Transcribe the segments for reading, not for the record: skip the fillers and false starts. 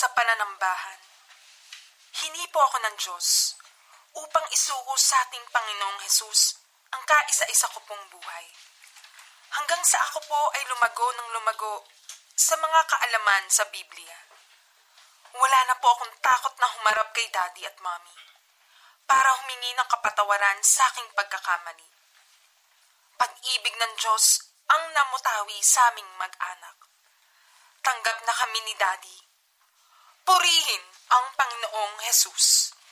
sa pananambahan. Hini po ako ng Diyos upang isuko sa ating Panginoong Hesus ang kaisa-isa ko pong buhay. Hanggang sa ako po ay lumago ng lumago sa mga kaalaman sa Biblia. Wala na po akong takot na humarap kay Daddy at Mommy para humingi ng kapatawaran sa aking pagkakamali. Pag-ibig ng Diyos ang namutawi sa aming mag-anak. Tanggap na kami ni Daddy. Purihin ang Panginoong Hesus.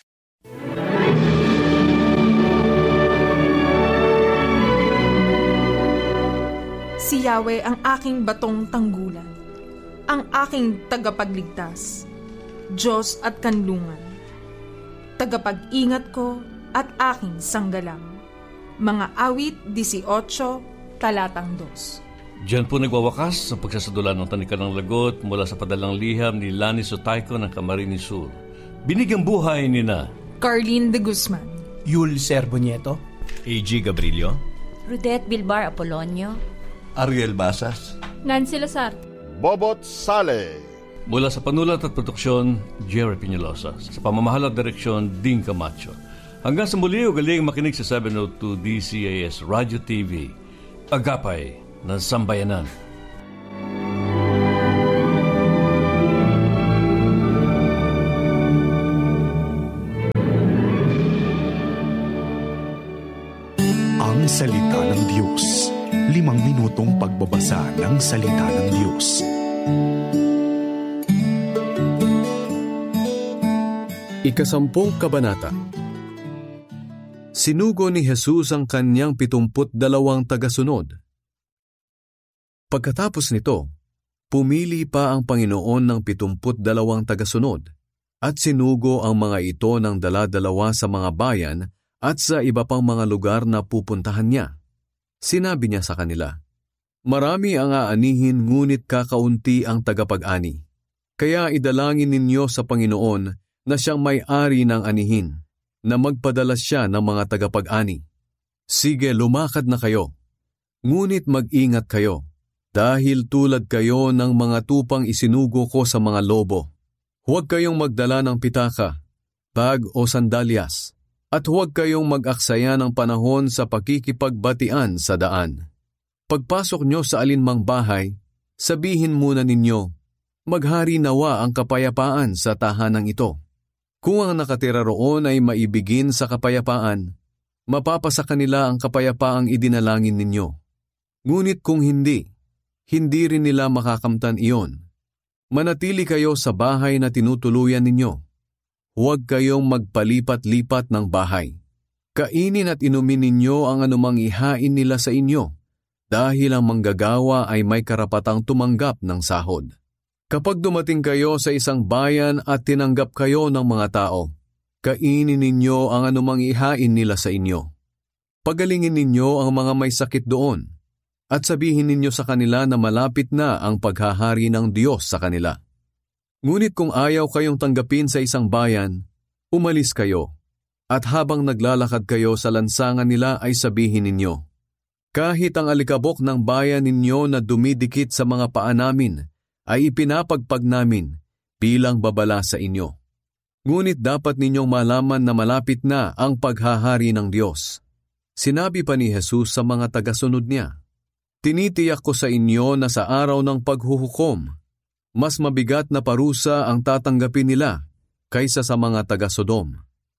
Si Yahweh ang aking batong tanggulan, ang aking tagapagligtas, Diyos at kanlungan, tagapag-ingat ko at aking sanggalang. Mga awit 18, talatang 2. Diyan po nagwawakas ang pagsasadula ng Tanika ng Lagot mula sa padalang liham ni Lani Sotayco ng Camarines Sur. Binigyang buhay ni na Carlene de Guzman, Yul Serbo Nieto, A.G. Gabrilio, Rudette Bilbar Apolonio, Ariel Basas, Nancy Lazar, Bobot Sale. Mula sa panulat at produksyon, Jerry Piñalosa. Sa pamamahala at direksyon, Ding Camacho. Hanggang sa muli, ugaling makinig sa 702 DCAS Radio TV. Agapay ng Sambayanan. Ang salita ng Diyos. 5 minutong pagbabasa ng salita ng Diyos. Ikasampung kabanata. Sinugo ni Jesus ang kanyang 72 tagasunod. Pagkatapos nito, pumili pa ang Panginoon ng 72 tagasunod at sinugo ang mga ito ng dala-dalawa sa mga bayan at sa iba pang mga lugar na pupuntahan niya. Sinabi niya sa kanila, "Marami ang aanihin ngunit kakaunti ang tagapag-ani. Kaya idalangin ninyo sa Panginoon na siyang may-ari ng anihin, na magpadala siya ng mga tagapag-ani. Sige, lumakad na kayo. Ngunit mag-ingat kayo, dahil tulad kayo ng mga tupang isinugo ko sa mga lobo. Huwag kayong magdala ng pitaka, bag o sandalyas, at huwag kayong mag-aksaya ng panahon sa pakikipagbatian sa daan. Pagpasok nyo sa alinmang bahay, sabihin muna ninyo, maghari nawa ang kapayapaan sa tahanang ito. Kung ang nakatira roon ay maibigin sa kapayapaan, mapapasa kanila ang kapayapaang idinalangin ninyo. Ngunit kung hindi rin nila makakamtan iyon. Manatili kayo sa bahay na tinutuluyan ninyo. Huwag kayong magpalipat-lipat ng bahay. Kainin at inumin ninyo ang anumang ihain nila sa inyo, dahil ang manggagawa ay may karapatang tumanggap ng sahod. Kapag dumating kayo sa isang bayan at tinanggap kayo ng mga tao, kainin ninyo ang anumang ihain nila sa inyo. Pagalingin ninyo ang mga may sakit doon, at sabihin ninyo sa kanila na malapit na ang paghahari ng Diyos sa kanila. Ngunit kung ayaw kayong tanggapin sa isang bayan, umalis kayo, at habang naglalakad kayo sa lansangan nila ay sabihin ninyo, kahit ang alikabok ng bayan ninyo na dumidikit sa mga paa namin ay ipinapagpag namin bilang babala sa inyo. Ngunit dapat ninyong malaman na malapit na ang paghahari ng Diyos. Sinabi pa ni Jesus sa mga tagasunod niya, tinitiyak ko sa inyo na sa araw ng paghuhukom, mas mabigat na parusa ang tatanggapin nila kaysa sa mga taga-Sodom.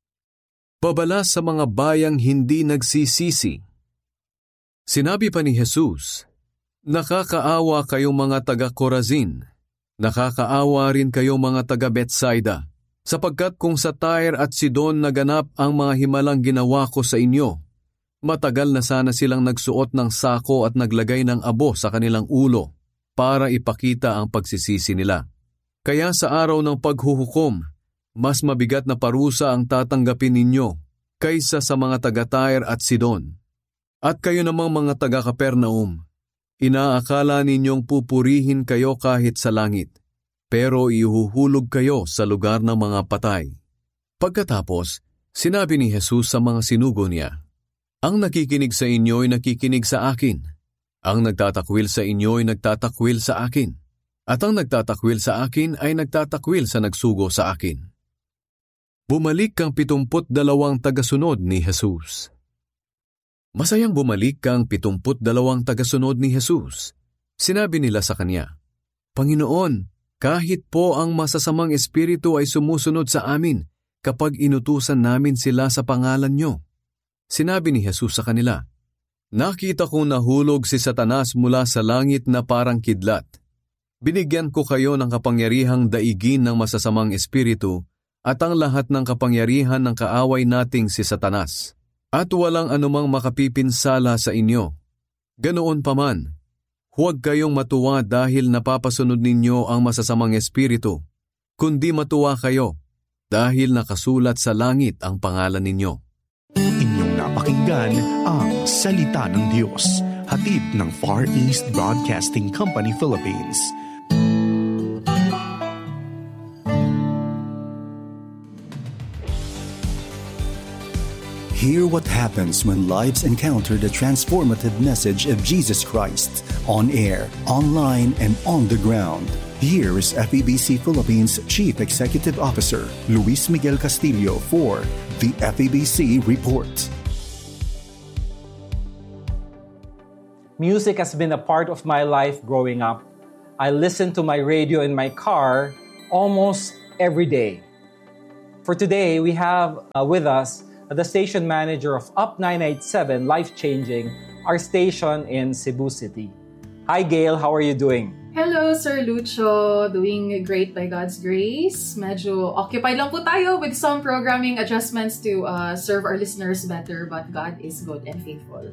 Babala sa mga bayang hindi nagsisisi. Sinabi pa ni Jesus, nakakaawa kayong mga taga-Corazin, nakakaawa rin kayong mga taga-Bethsaida, sapagkat kung sa Tyre at Sidon naganap ang mga himalang ginawa ko sa inyo, matagal na sana silang nagsuot ng sako at naglagay ng abo sa kanilang ulo para ipakita ang pagsisisi nila. Kaya sa araw ng paghuhukom, mas mabigat na parusa ang tatanggapin ninyo kaysa sa mga taga-Tyre at Sidon. At kayo namang mga taga-Capernaum, inaakala ninyong pupurihin kayo kahit sa langit, pero ihuhulog kayo sa lugar ng mga patay. Pagkatapos, sinabi ni Jesus sa mga sinugo niya, ang nakikinig sa inyo ay nakikinig sa akin. Ang nagtatakwil sa inyo ay nagtatakwil sa akin. At ang nagtatakwil sa akin ay nagtatakwil sa nagsugo sa akin. Bumalik kang 72 tagasunod ni Jesus. Masayang bumalik kang 72 tagasunod ni Jesus. Sinabi nila sa kanya, Panginoon, kahit po ang masasamang espiritu ay sumusunod sa amin kapag inutusan namin sila sa pangalan niyo. Sinabi ni Jesus sa kanila, Nakita kong nahulog si Satanas mula sa langit na parang kidlat. Binigyan ko kayo ng kapangyarihang daigin ng masasamang espiritu at ang lahat ng kapangyarihan ng kaaway nating si Satanas. At walang anumang makapipinsala sa inyo. Ganoon paman, huwag kayong matuwa dahil napapasunod ninyo ang masasamang espiritu, kundi matuwa kayo dahil nakasulat sa langit ang pangalan ninyo. Inyong napakinggan ang Salita ng Diyos, hatid ng Far East Broadcasting Company Philippines. Hear what happens when lives encounter the transformative message of Jesus Christ on air, online, and on the ground. Here is FEBC Philippines Chief Executive Officer Luis Miguel Castillo for the FEBC Report. Music has been a part of my life growing up. I listen to my radio in my car almost every day. For today, we have with us the station manager of Up 987 Life Changing, our station in Cebu City. Hi Gail, how are you doing? Hello Sir Lucho, doing great by God's grace. Medyo occupied lang po tayo with some programming adjustments to serve our listeners better, but God is good and faithful.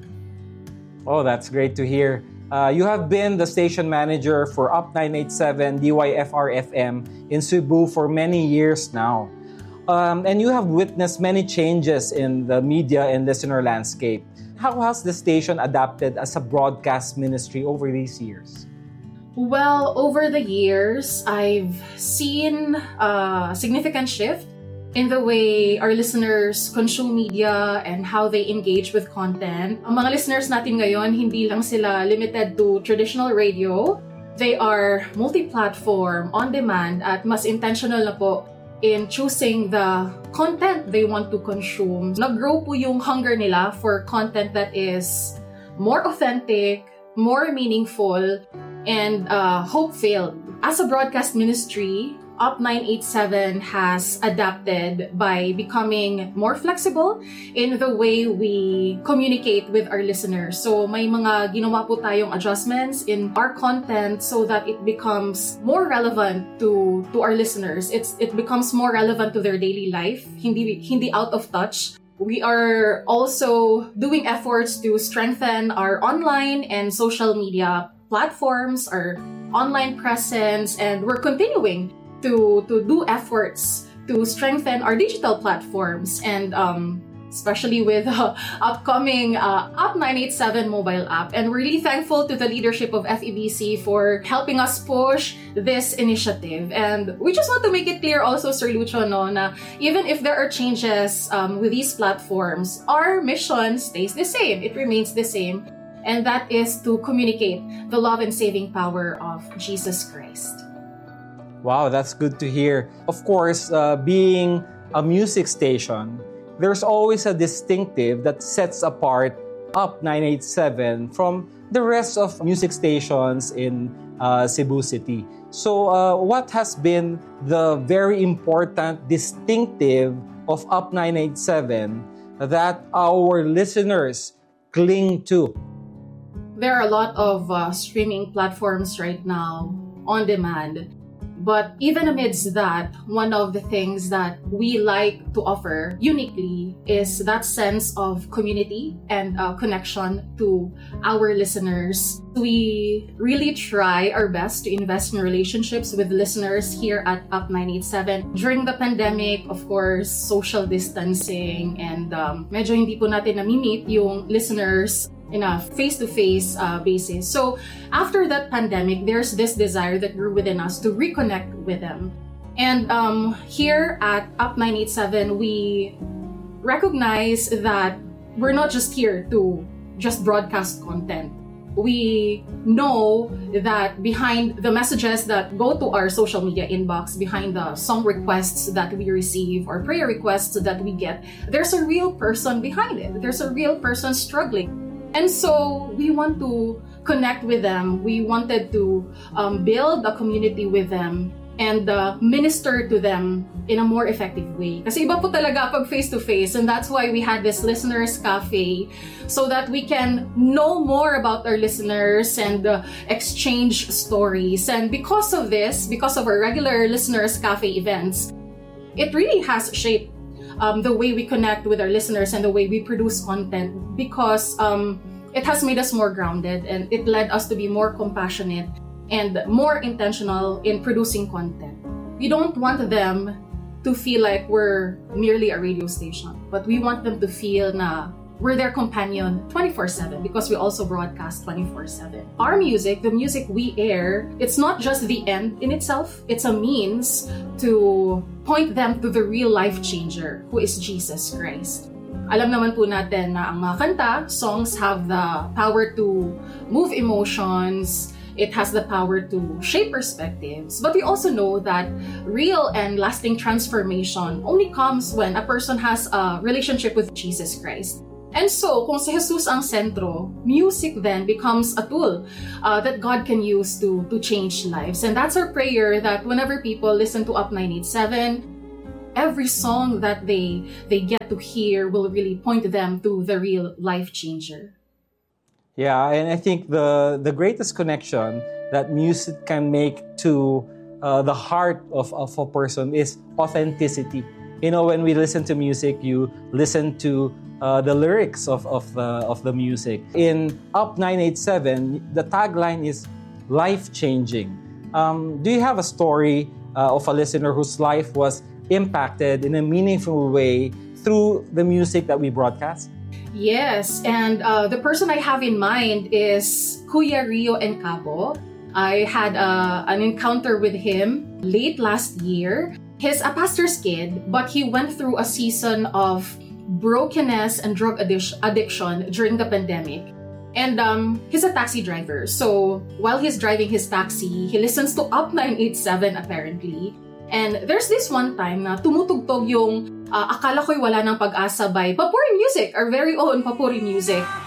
Oh, that's great to hear. You have been the station manager for Up 987 DYFR-FM in Cebu for many years now. And you have witnessed many changes in the media and listener landscape. How has the station adapted as a broadcast ministry over these years? Well, over the years, I've seen a significant shift in the way our listeners consume media and how they engage with content. Ang mga listeners natin ngayon, hindi lang sila limited to traditional radio. They are multi-platform, on-demand, at mas intentional na po in choosing the content they want to consume. Nag-grow po yung hunger nila for content that is more authentic, more meaningful, and hope-filled. As a broadcast ministry, Up 987 has adapted by becoming more flexible in the way we communicate with our listeners. So may mga ginawa po tayong adjustments in our content so that it becomes more relevant to our listeners. It becomes more relevant to their daily life, hindi out of touch. We are also doing efforts to strengthen our online and social media platforms, our online presence, and we're continuing to do efforts to strengthen our digital platforms and especially with upcoming Up 987 mobile app. And we're really thankful to the leadership of FEBC for helping us push this initiative. And we just want to make it clear also, Sir Lucho, no, na even if there are changes with these platforms, our mission stays the same. It remains the same. And that is to communicate the love and saving power of Jesus Christ. Wow, that's good to hear. Of course, being a music station, there's always a distinctive that sets apart Up 987 from the rest of music stations in Cebu City. So, what has been the very important distinctive of Up 987 that our listeners cling to? There are a lot of streaming platforms right now, on demand. But even amidst that, one of the things that we like to offer uniquely is that sense of community and connection to our listeners. We really try our best to invest in relationships with listeners here at Up 987. During the pandemic, of course, social distancing and medyo hindi po natin nami-meet yung listeners in a face-to-face basis. So after that pandemic, there's this desire that grew within us to reconnect with them. And here at Up 987, we recognize that we're not just here to just broadcast content. we know that behind the messages that go to our social media inbox, behind the song requests that we receive or prayer requests that we get, there's a real person behind it. There's a real person struggling. And so we want to connect with them. We wanted to build a community with them and minister to them in a more effective way. Kasi iba po talaga pag face-to-face, and that's why we had this Listeners Cafe, so that we can know more about our listeners and exchange stories. And because of this, because of our regular Listeners Cafe events, it really has shaped the way we connect with our listeners and the way we produce content, because it has made us more grounded, and it led us to be more compassionate and more intentional in producing content. We don't want them to feel like we're merely a radio station, but we want them to feel na we're their companion 24/7, because we also broadcast 24/7. Our music, the music we air, it's not just the end in itself. It's a means to point them to the real life changer, who is Jesus Christ. Alam naman po natin na ang mga kanta, songs have the power to move emotions. It has the power to shape perspectives. But we also know that real and lasting transformation only comes when a person has a relationship with Jesus Christ. And so, kung si Jesus ang sentro, music then becomes a tool that God can use to change lives. And that's our prayer, that whenever people listen to Up 987, every song that they get to hear will really point them to the real life changer. Yeah, and I think the greatest connection that music can make to the heart of a person is authenticity. You know, when we listen to music, you listen to the lyrics of the music. In Up 987, the tagline is life-changing. Do you have a story of a listener whose life was impacted in a meaningful way through the music that we broadcast? Yes, and the person I have in mind is Kuya Rio Encabo. I had an encounter with him late last year. He's a pastor's kid, but he went through a season of brokenness and drug addiction during the pandemic. And he's a taxi driver. So while he's driving his taxi, he listens to Up 987 apparently. And there's this one time na tumutugtog yung Akala Ko'y Wala Ng Pag-asa by Papuri Music, our very own Papuri Music.